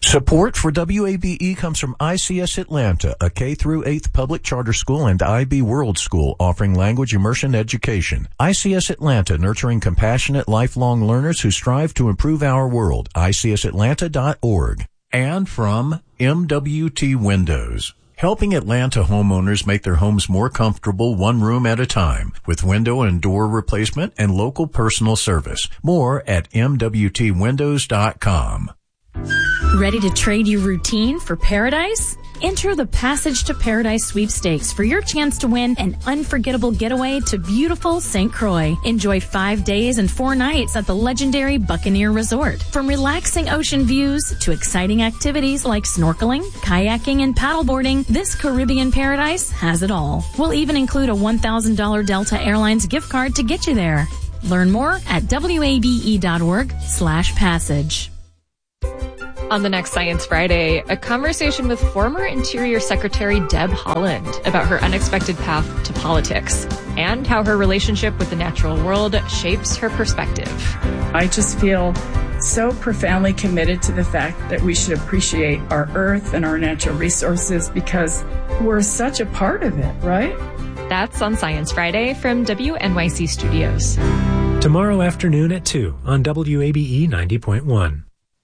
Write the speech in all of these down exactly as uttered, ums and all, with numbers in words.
Support for W A B E comes from I C S Atlanta, a K through eighth public charter school, and I B World School, offering language immersion education. I C S Atlanta, nurturing compassionate, lifelong learners who strive to improve our world. I C S Atlanta dot org. And from M W T Windows, helping Atlanta homeowners make their homes more comfortable one room at a time with window and door replacement and local personal service. More at M W T windows dot com. Ready to trade your routine for paradise? Enter the Passage to Paradise sweepstakes for your chance to win an unforgettable getaway to beautiful Saint Croix. Enjoy five days and four nights at the legendary Buccaneer Resort. From relaxing ocean views to exciting activities like snorkeling, kayaking, and paddleboarding, this Caribbean paradise has it all. We'll even include a one thousand dollars Delta Airlines gift card to get you there. Learn more at W A B E dot org slash passage. On the next Science Friday, a conversation with former Interior Secretary Deb Haaland about her unexpected path to politics and how her relationship with the natural world shapes her perspective. I just feel so profoundly committed to the fact that we should appreciate our earth and our natural resources because we're such a part of it, right? That's on Science Friday from W N Y C Studios. Tomorrow afternoon at two on W A B E ninety point one.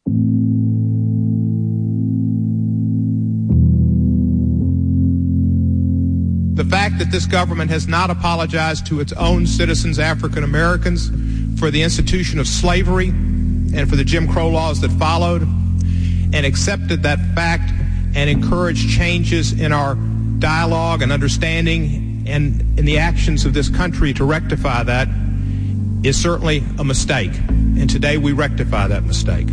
The fact that this government has not apologized to its own citizens, African Americans, for the institution of slavery and for the Jim Crow laws that followed, and accepted that fact and encouraged changes in our dialogue and understanding and in the actions of this country to rectify that, is certainly a mistake. And today we rectify that mistake.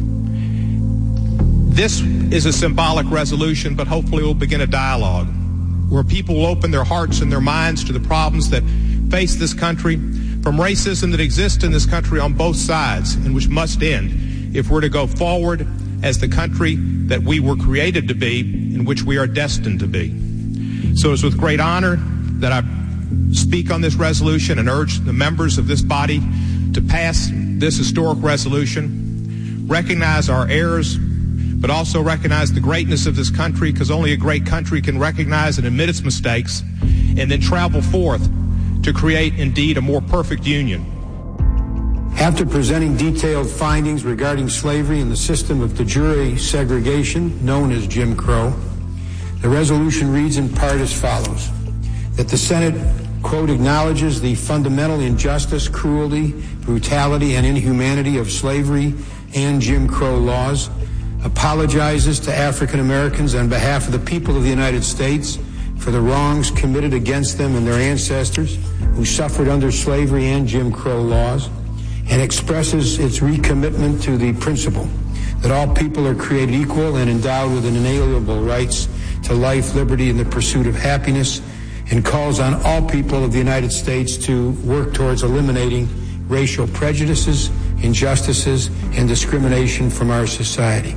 This is a symbolic resolution, but hopefully we'll begin a dialogue where people will open their hearts and their minds to the problems that face this country, from racism that exists in this country on both sides and which must end if we're to go forward as the country that we were created to be and which we are destined to be. So it's with great honor that I speak on this resolution and urge the members of this body to pass this historic resolution, recognize our errors, but also recognize the greatness of this country, because only a great country can recognize and admit its mistakes, and then travel forth to create, indeed, a more perfect union. After presenting detailed findings regarding slavery and the system of de jure segregation, known as Jim Crow, the resolution reads in part as follows: that the Senate, quote, acknowledges the fundamental injustice, cruelty, brutality, and inhumanity of slavery and Jim Crow laws, apologizes to African Americans on behalf of the people of the United States for the wrongs committed against them and their ancestors who suffered under slavery and Jim Crow laws, and expresses its recommitment to the principle that all people are created equal and endowed with inalienable rights to life, liberty, and the pursuit of happiness, and calls on all people of the United States to work towards eliminating racial prejudices, injustices, and discrimination from our society.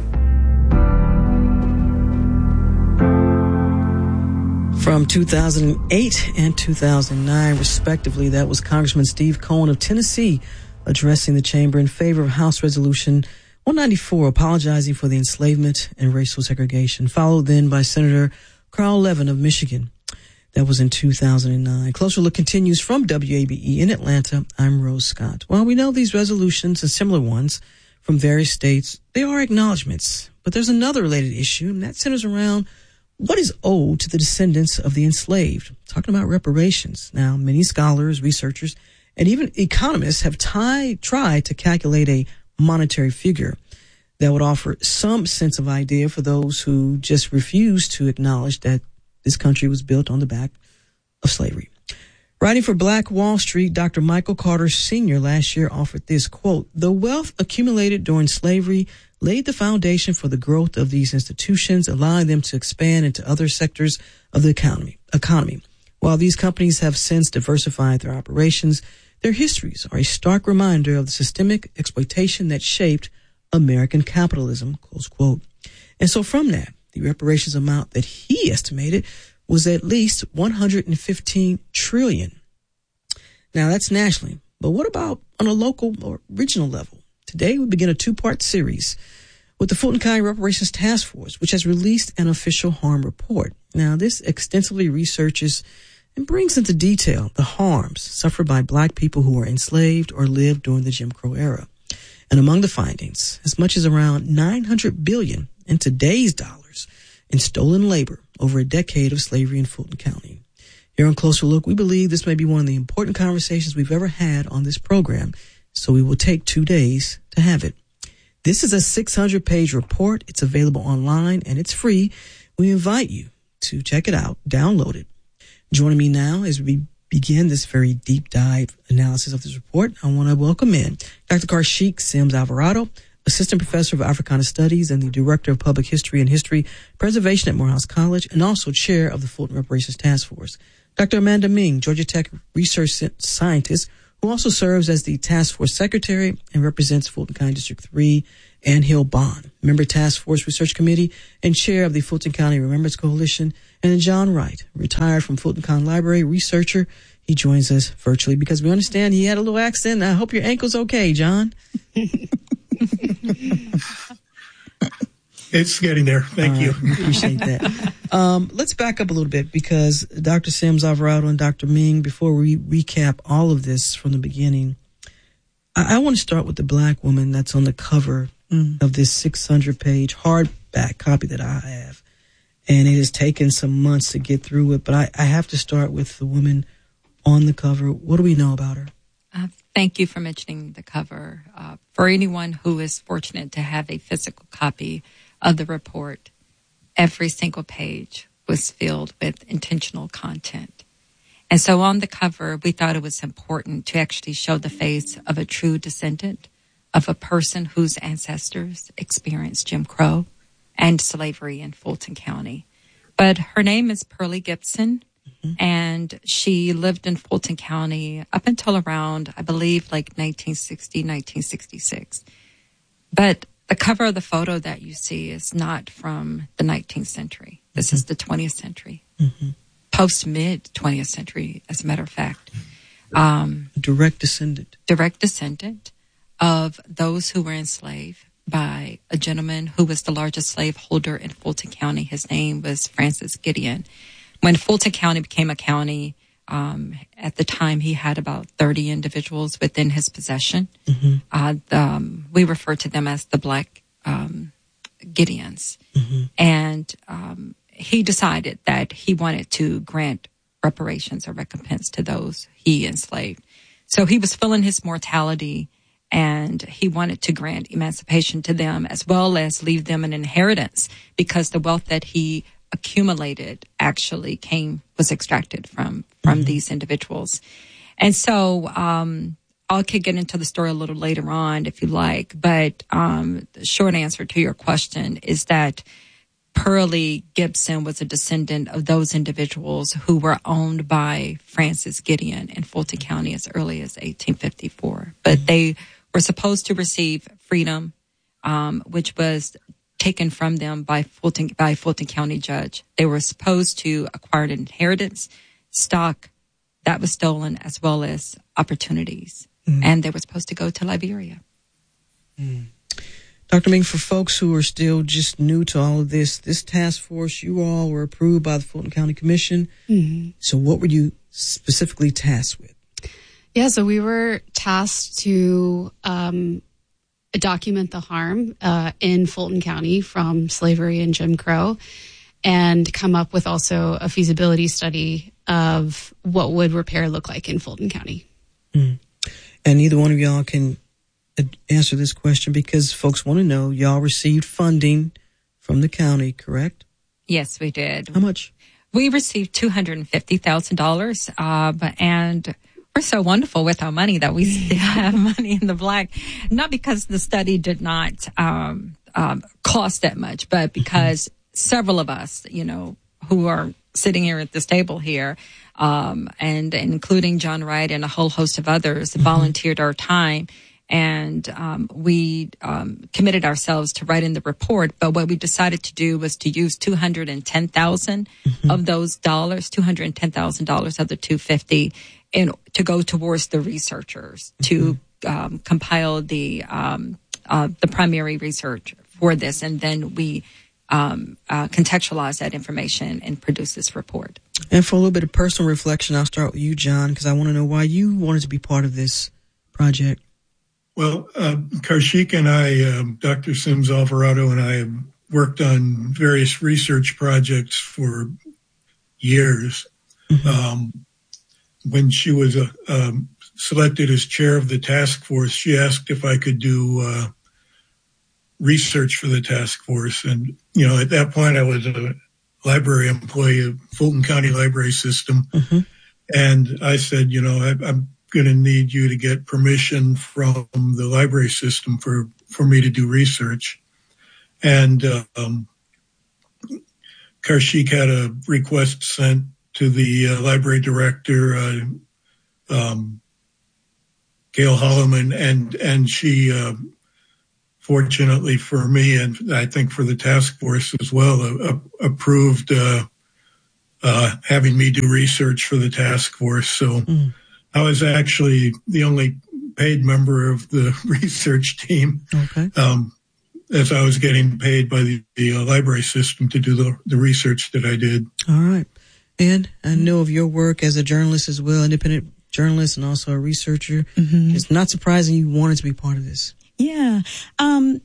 From two thousand eight and two thousand nine, respectively, that was Congressman Steve Cohen of Tennessee addressing the chamber in favor of House Resolution one ninety-four, apologizing for the enslavement and racial segregation, followed then by Senator Carl Levin of Michigan. That was in two thousand nine. Closer Look continues from W A B E in Atlanta. I'm Rose Scott. While we know these resolutions and similar ones from various states, they are acknowledgments. But there's another related issue, and that centers around what is owed to the descendants of the enslaved. Talking about reparations. Now, many scholars, researchers, and even economists have tie, tried to calculate a monetary figure that would offer some sense of idea for those who just refuse to acknowledge that this country was built on the back of slavery. Writing for Black Wall Street, Doctor Michael Carter Senior last year offered this, quote, "The wealth accumulated during slavery laid the foundation for the growth of these institutions, allowing them to expand into other sectors of the economy. economy. While these companies have since diversified their operations, their histories are a stark reminder of the systemic exploitation that shaped American capitalism," close quote. And so from that, the reparations amount that he estimated was at least one hundred fifteen trillion dollars. Now, that's nationally. But what about on a local or regional level? Today, we begin a two-part series with the Fulton County Reparations Task Force, which has released an official harm report. Now, this extensively researches and brings into detail the harms suffered by black people who were enslaved or lived during the Jim Crow era. And among the findings, as much as around nine hundred billion dollars in today's dollars in stolen labor over a decade of slavery in Fulton County. Here on Closer Look, we believe this may be one of the important conversations we've ever had on this program, so we will take two days to have it. This is a six hundred page report. It's available online and it's free. We invite you to check it out, download it. Joining me now as we begin this very deep dive analysis of this report, I want to welcome in Doctor Karshik Sims Alvarado, Assistant Professor of Africana Studies and the Director of Public History and History Preservation at Morehouse College, and also Chair of the Fulton Reparations Task Force. Doctor Amanda Ming, Georgia Tech Research Scientist, who also serves as the Task Force Secretary and represents Fulton County District three, and Hill Bond, Member Task Force Research Committee and Chair of the Fulton County Remembrance Coalition, and then John Wright, retired from Fulton County Library, researcher. He joins us virtually because we understand he had a little accident. I hope your ankle's okay, John. It's getting there. Thank you. Right, appreciate that. Um, let's back up a little bit because Doctor Sims Alvarado and Doctor Ming, before we recap all of this from the beginning, I, I want to start with the black woman that's on the cover mm. of this six hundred page hardback copy that I have. And it has taken some months to get through it, but I, I have to start with the woman on the cover. What do we know about her? Uh, thank you for mentioning the cover. Uh, for anyone who is fortunate to have a physical copy of the report, every single page was filled with intentional content. And so on the cover, we thought it was important to actually show the face of a true descendant of a person whose ancestors experienced Jim Crow and slavery in Fulton County. But her name is Pearlie Gibson. And she lived in Fulton County up until around, I believe, like nineteen sixty, nineteen sixty-six. But the cover of the photo that you see is not from the nineteenth century. This mm-hmm. is the twentieth century, mm-hmm. post-mid twentieth century, as a matter of fact. Um, direct descendant. Direct descendant of those who were enslaved by a gentleman who was the largest slaveholder in Fulton County. His name was Francis Gideon. When Fulton County became a county, um, at the time he had about thirty individuals within his possession. Mm-hmm. Uh, the, um, we refer to them as the Black um, Gideons. Mm-hmm. And um, he decided that he wanted to grant reparations or recompense to those he enslaved. So he was feeling his mortality, and he wanted to grant emancipation to them as well as leave them an inheritance, because the wealth that he accumulated actually came, was extracted from, from mm-hmm. these individuals. And so, um, I could get into the story a little later on if you like, but, um, the short answer to your question is that Pearlie Gibson was a descendant of those individuals who were owned by Francis Gideon in Fulton County as early as eighteen fifty-four. But mm-hmm. they were supposed to receive freedom, um, which was taken from them by Fulton, by Fulton County judge. They were supposed to acquire an inheritance, stock that was stolen, as well as opportunities. Mm. And they were supposed to go to Liberia. Mm. Doctor Ming, for folks who are still just new to all of this, this task force, you all were approved by the Fulton County Commission. Mm-hmm. So what were you specifically tasked with? Yeah, so we were tasked to um, document the harm uh, in Fulton County from slavery and Jim Crow, and come up with also a feasibility study of what would repair look like in Fulton County. Mm. And neither one of y'all can answer this question because folks want to know, y'all received funding from the county, correct? Yes, we did. How much? We received two hundred fifty thousand dollars, uh, and we're so wonderful with our money that we still have money in the black, not because the study did not um, um, cost that much, but because mm-hmm. several of us, you know, who are sitting here at this table here, um, and, and including John Wright and a whole host of others, mm-hmm. volunteered our time. And um, we um, committed ourselves to writing the report. But what we decided to do was to use two hundred ten thousand dollars mm-hmm. of those dollars, two hundred ten thousand dollars of the two hundred fifty thousand dollars, in, to go towards the researchers mm-hmm. to um, compile the um, uh, the primary research for this, and then we um, uh, contextualize that information and produce this report. And for a little bit of personal reflection, I'll start with you, John, because I want to know why you wanted to be part of this project. Well, uh, Karshik and I, um, Doctor Sims Alvarado and I have worked on various research projects for years. Mm-hmm. Um, when she was uh, um, selected as chair of the task force, she asked if I could do uh, research for the task force. And, you know, at that point I was a library employee of Fulton County Library System. Mm-hmm. And I said, you know, I, I'm going to need you to get permission from the library system for, for me to do research. And um, Karshik had a request sent to the uh, library director, uh, um, Gail Holloman, and, and she, uh, fortunately for me, and I think for the task force as well, uh, approved uh, uh, having me do research for the task force. So mm. I was actually the only paid member of the research team, okay. um, as I was getting paid by the, the uh, library system to do the, the research that I did. All right. And I know of your work as a journalist as well, independent journalist and also a researcher. Mm-hmm. It's not surprising you wanted to be part of this. Yeah. Um,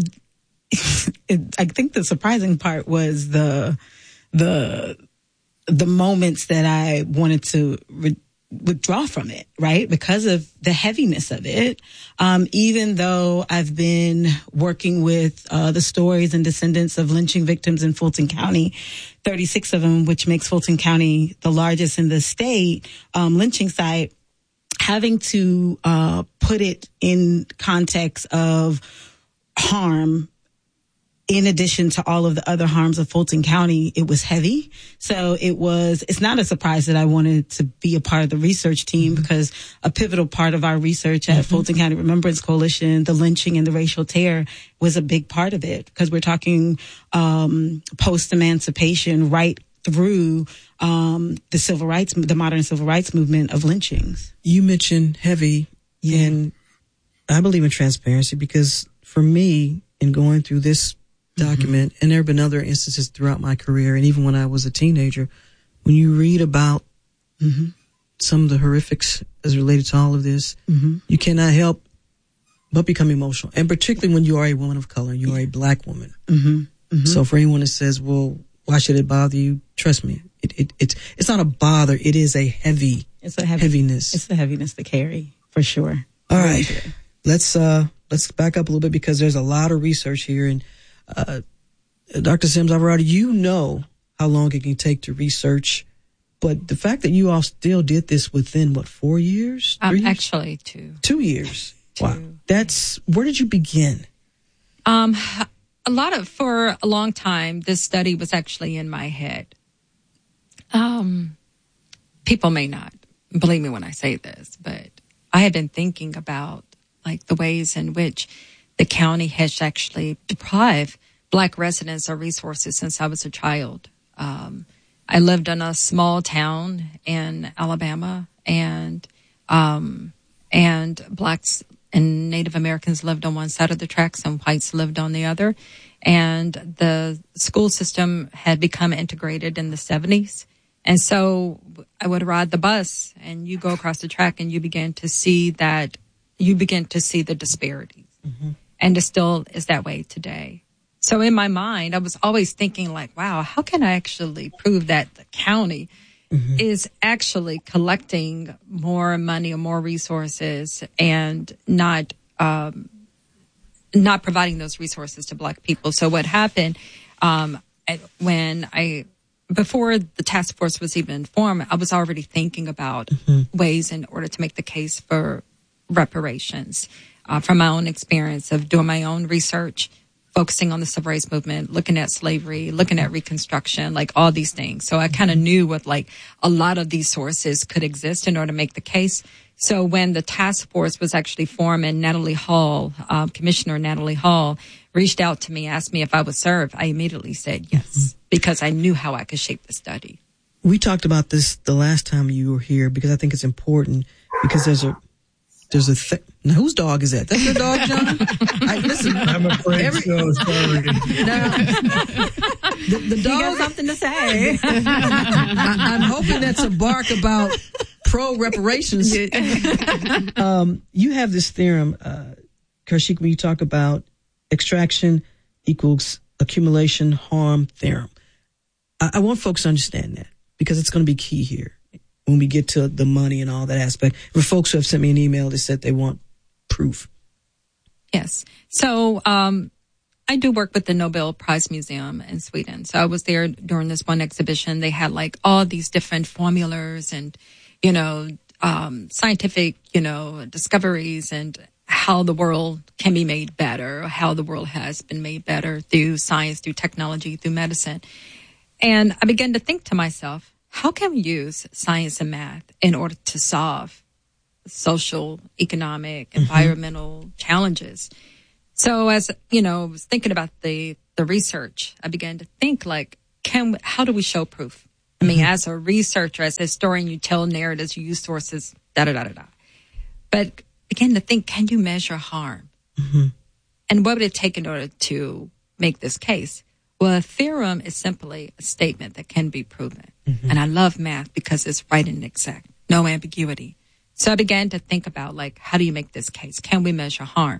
it, I think the surprising part was the, the, the moments that I wanted to re- withdraw from it, right? Because of the heaviness of it. Um, even though I've been working with, uh, the stories and descendants of lynching victims in Fulton County, thirty-six of them, which makes Fulton County the largest in the state, um, lynching site, having to, uh, put it in context of harm in addition to all of the other harms of Fulton County, it was heavy. So it was, it's not a surprise that I wanted to be a part of the research team mm-hmm. because a pivotal part of our research at mm-hmm. Fulton County Remembrance Coalition, the lynching and the racial terror was a big part of it because we're talking, um, post-emancipation right through, um, the civil rights, the modern civil rights movement of lynchings. You mentioned heavy yeah. and I believe in transparency because for me in going through this document, mm-hmm. and there have been other instances throughout my career, and even when I was a teenager, when you read about mm-hmm. some of the horrifics as related to all of this, mm-hmm. you cannot help but become emotional, and particularly when you are a woman of color, you are a black woman. Mm-hmm. Mm-hmm. So for anyone that says, well, why should it bother you? Trust me, it, it, it's, it's not a bother, it is a heavy, it's a heavy, heaviness. It's the heaviness to carry, for sure. All right, sure. let's, uh, let's back up a little bit because there's a lot of research here, and Uh, Doctor Sims Alvarado, you know how long it can take to research, but the fact that you all still did this within, what, four years? Um, years? Actually, two. Two years. Two. Wow. That's, where did you begin? Um, a lot of, for a long time, this study was actually in my head. Um, people may not believe me when I say this, but I have been thinking about, like, the ways in which the county has actually deprived Black residents of resources since I was a child. Um, I lived in a small town in Alabama, and um, and Blacks and Native Americans lived on one side of the tracks, and whites lived on the other. And the school system had become integrated in the seventies. And so I would ride the bus, and you go across the track, and you begin to see that you begin to see the disparities. Mm-hmm. And it still is that way today. So in my mind, I was always thinking like, wow, how can I actually prove that the county mm-hmm. is actually collecting more money or more resources and not, um, not providing those resources to Black people. So what happened, um, when I, before the task force was even formed, I was already thinking about mm-hmm. ways in order to make the case for reparations. Uh, from my own experience of doing my own research, focusing on the civil rights movement, looking at slavery, looking at Reconstruction, like all these things. So I kind of knew what like a lot of these sources could exist in order to make the case. So when the task force was actually formed and Natalie Hall, uh, Commissioner Natalie Hall, reached out to me, asked me if I would serve, I immediately said yes, mm-hmm. because I knew how I could shape the study. We talked about this the last time you were here because I think it's important because there's a There's a th- now, whose dog is that? That's your dog, John? I, listen, I'm afraid every, so. Sorry. Now, the, the dog he got something to say. I, I'm hoping that's a bark about pro reparations. um, you have this theorem, uh, Karshik, when you talk about extraction equals accumulation harm theorem. I, I want folks to understand that because it's going to be key here when we get to the money and all that aspect. For folks who have sent me an email that said they want proof. Yes. So um, I do work with the Nobel Prize Museum in Sweden. So I was there during this one exhibition. They had like all these different formulas and, you know, um, scientific, you know, discoveries and how the world can be made better, how the world has been made better through science, through technology, through medicine. And I began to think to myself, how can we use science and math in order to solve social, economic, mm-hmm. environmental challenges? So as, you know, I was thinking about the, the research, I began to think like, can, how do we show proof? I mean, mm-hmm. as a researcher, as a historian, you tell narratives, you use sources, da da da da da. But began to think, can you measure harm? Mm-hmm. And what would it take in order to make this case? Well, a theorem is simply a statement that can be proven. Mm-hmm. And I love math because it's right and exact, no ambiguity. So I began to think about, like, how do you make this case? Can we measure harm?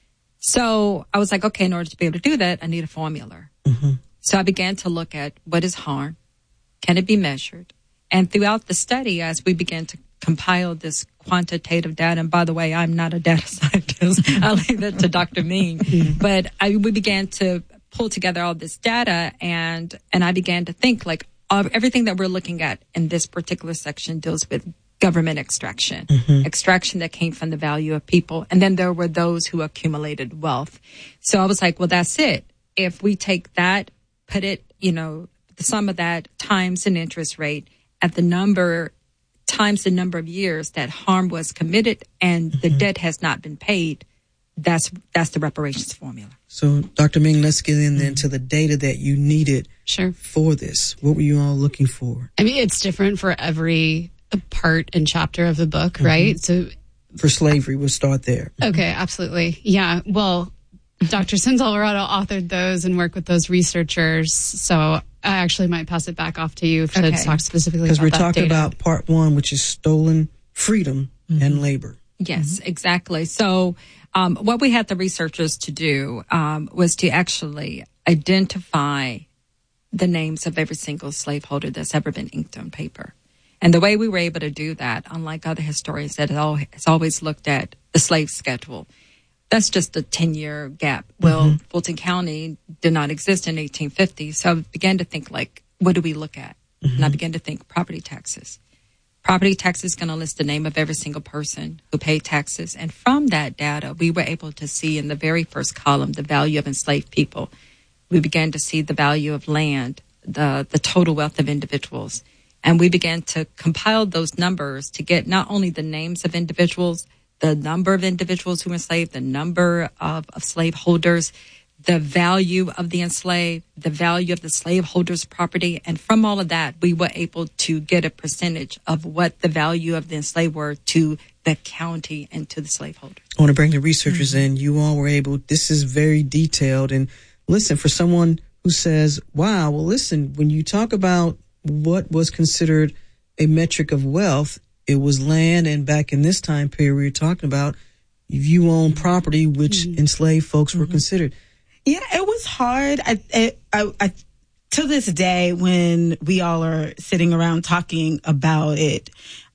So I was like, okay, in order to be able to do that, I need a formula. Mm-hmm. So I began to look at what is harm? Can it be measured? And throughout the study, as we began to compile this quantitative data, and by the way, I'm not a data scientist. I'll leave that to Doctor Ming. Mm-hmm. But I, we began to pull together all this data, and and I began to think, like, of everything that we're looking at in this particular section deals with government extraction, mm-hmm. extraction that came from the value of people. And then there were those who accumulated wealth. So I was like, well, that's it. If we take that, put it, you know, the sum of that times an interest rate at the number times the number of years that harm was committed and mm-hmm. the debt has not been paid, that's that's the reparations formula. So, Doctor Ming, let's get in then to the data that you needed sure. for this. What were you all looking for? I mean, it's different for every part and chapter of the book, mm-hmm. right? So, for slavery, we'll start there. Okay, absolutely. Yeah, well, Doctor Sims Alvarado authored those and worked with those researchers, so I actually might pass it back off to you to okay. talk specifically about that. Because we're talking data. about part one, which is stolen freedom mm-hmm. and labor. Yes, mm-hmm. exactly. So um, what we had the researchers to do um, was to actually identify the names of every single slaveholder that's ever been inked on paper. And the way we were able to do that, unlike other historians that has always looked at the slave schedule, that's just a ten-year gap. Well, mm-hmm. Fulton County did not exist in eighteen fifty, so I began to think, like, what do we look at? Mm-hmm. And I began to think property taxes. Property taxes is going to list the name of every single person who paid taxes. And from that data, we were able to see in the very first column the value of enslaved people. We began to see the value of land, the, the total wealth of individuals. And we began to compile those numbers to get not only the names of individuals, the number of individuals who were enslaved, the number of, of slaveholders, the value of the enslaved, the value of the slaveholder's property. And from all of that, we were able to get a percentage of what the value of the enslaved were to the county and to the slaveholders. I want to bring the researchers mm-hmm. in. You all were able, this is very detailed. And listen, for someone who says, wow, well, listen, when you talk about what was considered a metric of wealth, it was land. And back in this time period, we were talking about if you own property, which mm-hmm. enslaved folks mm-hmm. were considered. Yeah, it was hard. I, I, I, I, to this day, when we all are sitting around talking about it,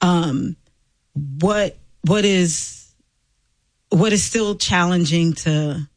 um, what, what is, what is still challenging to,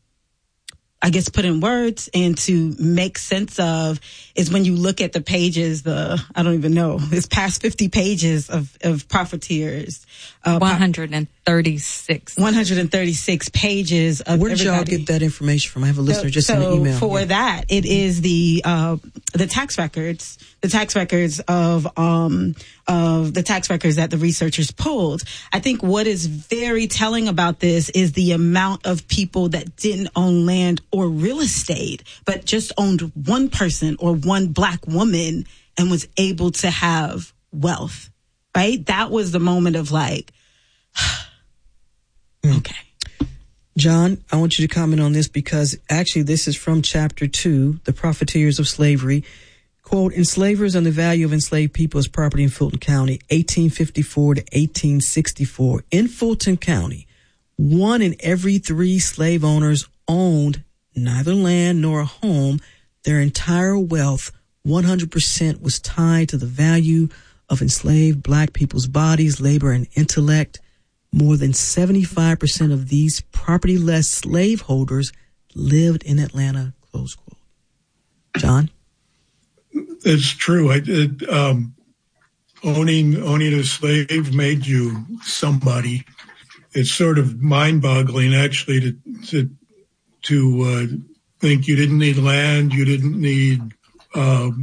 I guess, put in words and to make sense of is when you look at the pages, the, I don't even know, it's past fifty pages of, of profiteers. Uh, one hundred thirty-six. one hundred thirty-six pages of Where did everybody. y'all get that information from? I have a listener so, just so in the email. For yeah. that, it is the, uh, the tax records, the tax records of, um, of the tax records that the researchers pulled. I think what is very telling about this is the amount of people that didn't own land or real estate, but just owned one person or one black woman and was able to have wealth, right? That was the moment of like, Okay. John, I want you to comment on this because actually this is from chapter two, The Profiteers of Slavery. Quote, enslavers and the value of enslaved people as property in Fulton County, eighteen fifty-four to eighteen sixty-four. In Fulton County, one in every three slave owners owned neither land nor a home. Their entire wealth, one hundred percent, was tied to the value of enslaved black people's bodies, labor, and intellect. More than seventy-five percent of these property-less slaveholders lived in Atlanta, close quote. John? It's true. I, it, um, owning owning a slave made you somebody. It's sort of mind-boggling, actually, to to, to uh, think you didn't need land, you didn't need um,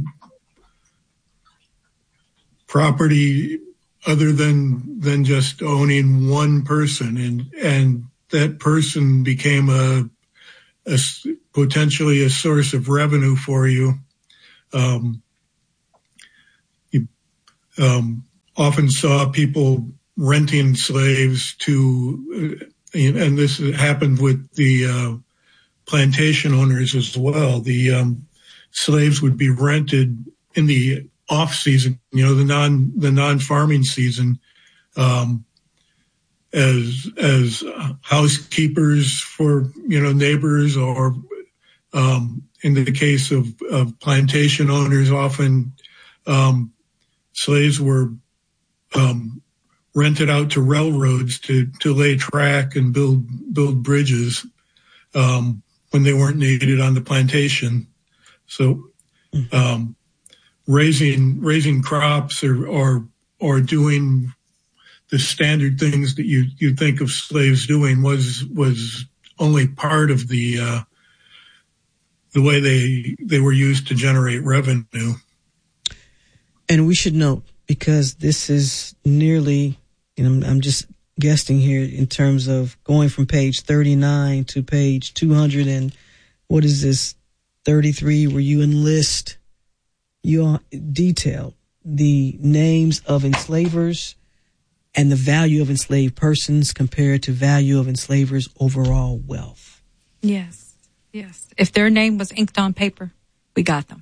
property other than than just owning one person, and and that person became a, a potentially a source of revenue for you. Um, you um, often saw people renting slaves to, uh, and this happened with the uh, plantation owners as well. The um, slaves would be rented in the off season, you know, the non the non farming season, um, as as housekeepers for, you know, neighbors, or um, in the case of, of plantation owners, often um, slaves were um, rented out to railroads to to lay track and build build bridges um, when they weren't needed on the plantation. So. Um, Raising raising crops or, or or doing the standard things that you you think of slaves doing was was only part of the uh, the way they they were used to generate revenue. And we should note, because this is nearly, and I'm, I'm just guessing here in terms of going from page thirty-nine to page two hundred and what is this thirty-three, where you enlist. You detail the names of enslavers and the value of enslaved persons compared to value of enslavers' overall wealth. Yes, yes. If their name was inked on paper, we got them.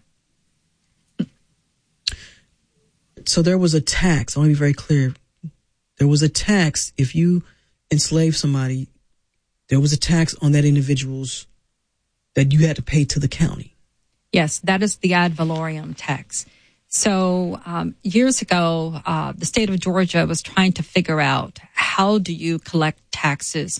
So there was a tax. I want to be very clear. There was a tax. If you enslave somebody, there was a tax on that individual's that you had to pay to the county. Yes, that is the ad valorem tax. So um, years ago, uh, the state of Georgia was trying to figure out how do you collect taxes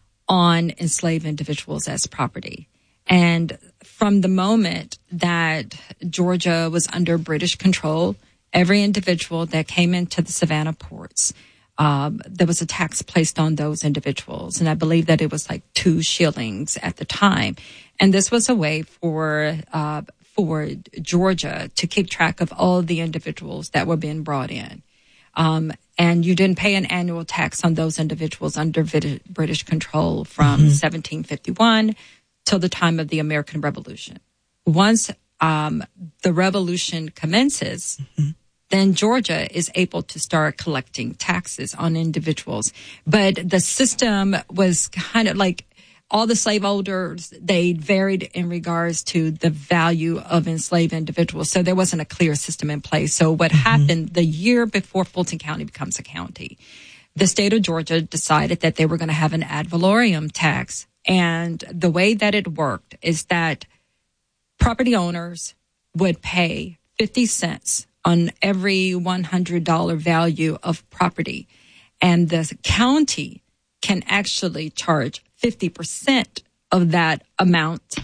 on enslaved individuals as property. And from the moment that Georgia was under British control, every individual that came into the Savannah ports, um, there was a tax placed on those individuals. And I believe that it was like two shillings at the time. And this was a way for uh, for Georgia to keep track of all the individuals that were being brought in. Um, and you didn't pay an annual tax on those individuals under British control from mm-hmm. seventeen fifty-one till the time of the American Revolution. Once um, the revolution commences, mm-hmm. then Georgia is able to start collecting taxes on individuals. But the system was kind of like all the slave owners, they varied in regards to the value of enslaved individuals. So there wasn't a clear system in place. So what mm-hmm. happened the year before Fulton County becomes a county, the state of Georgia decided that they were going to have an ad valorem tax. And the way that it worked is that property owners would pay fifty cents on every one hundred dollars value of property. And the county can actually charge fifty percent of that amount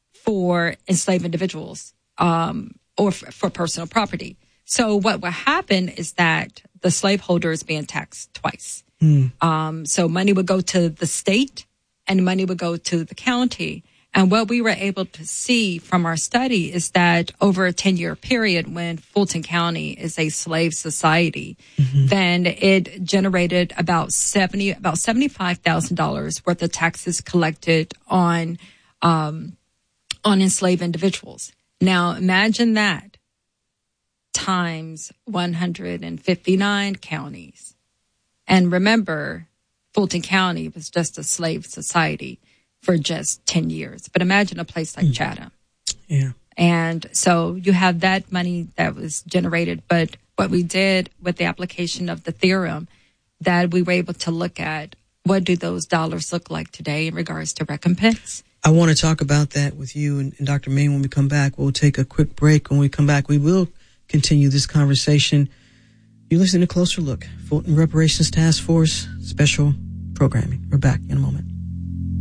for enslaved individuals um, or f- for personal property. So what will happen is that the slaveholder is being taxed twice. Mm. Um, so money would go to the state and money would go to the county. And what we were able to see from our study is that over a ten-year period, when Fulton County is a slave society, mm-hmm. then it generated about seventy, about seventy-five thousand dollars worth of taxes collected on um, on enslaved individuals. Now, imagine that times one hundred fifty-nine counties, and remember, Fulton County was just a slave society for just ten years. But imagine a place like mm. Chatham. Yeah. And so you have that money that was generated. But what we did with the application of the theorem, that we were able to look at what do those dollars look like today in regards to recompense. I want to talk about that with you and, and Doctor Main when we come back. We'll take a quick break. When we come back, we will continue this conversation. You're listening to Closer Look, Fulton Reparations Task Force special programming. We're back in a moment.